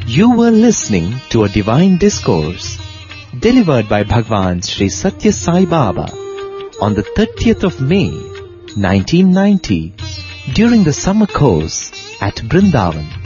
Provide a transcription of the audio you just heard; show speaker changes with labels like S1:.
S1: You were listening to a divine discourse delivered by Bhagwan Sri Satya Sai Baba on the 30th of May, 1990 during the summer course at Brindavan.